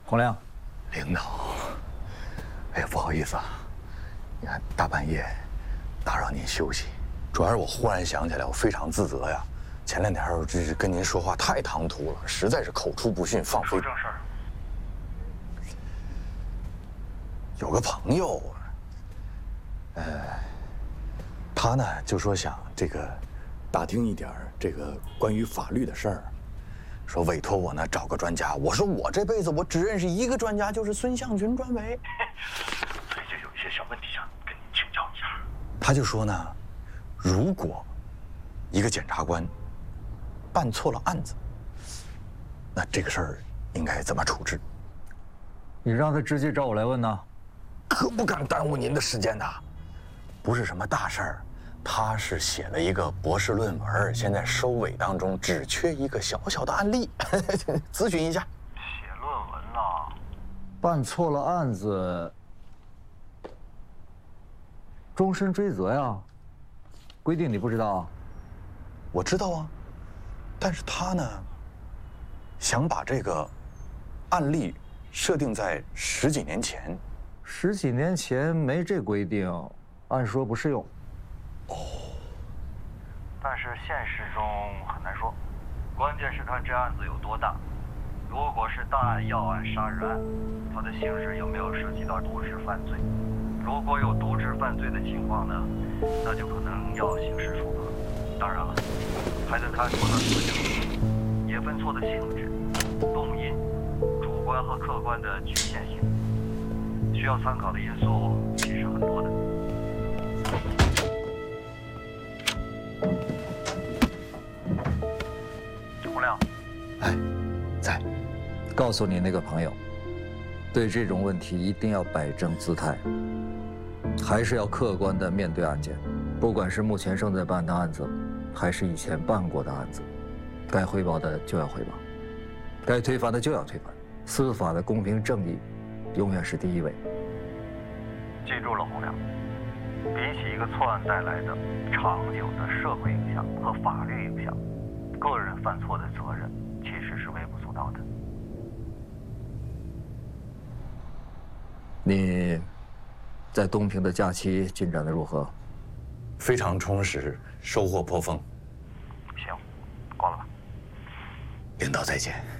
洪亮， 领导，哎呀，不好意思啊，你看大半夜打扰您休息，主要是我忽然想起来，我非常自责呀。前2天这是跟您说话太唐突了，实在是口出不逊，放飞。 说正事儿。 有个朋友，他呢就说想这个打听一点这个关于法律的事儿，说委托我呢找个专家。我说我这辈子我只认识一个专家，就是孙向军专委。 所以就有一些小问题想跟您请教一下。 他就说呢，如果一个检察官办错了案子，那这个事儿应该怎么处置？ 你让他直接找我来问呢？ 可不敢耽误您的时间呐，不是什么大事儿。他是写了一个博士论文，现在收尾当中，只缺一个小小的案例，咨询一下。 写论文了？ 办错了案子，终身追责呀，规定你不知道啊？ 我知道啊，但是他呢，想把这个案例设定在10几年前。 10几年前没这规定，按说不适用。 但是现实中很难说，关键是看这案子有多大。如果是大案要案杀人案，它的性质有没有涉及到渎职犯罪？如果有渎职犯罪的情况呢，那就可能要刑事处罚。当然了，还得看错的特征，也分错的性质、动因、主观和客观的局限性，需要参考的因素其实很多的。洪亮， 哎，在。 告诉你那个朋友，对这种问题一定要摆正姿态，还是要客观地面对案件。不管是目前正在办的案子，还是以前办过的案子，该汇报的就要汇报，该推翻的就要推翻。司法的公平正义，永远是第一位。 记住了，洪亮。比起一个错案带来的长久的社会影响和法律影响，个人犯错的责任其实是微不足道的。 你在东平的假期进展的如何？ 非常充实，收获颇丰。 行，挂了吧。 领导再见。